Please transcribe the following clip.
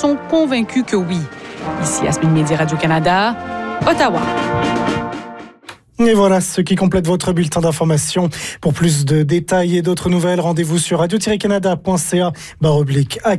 sont convaincus que oui. Ici, Yasmine Mehdi, Radio-Canada, Ottawa. Et voilà ce qui complète votre bulletin d'information. Pour plus de détails et d'autres nouvelles, rendez-vous sur radio-canada.ca/.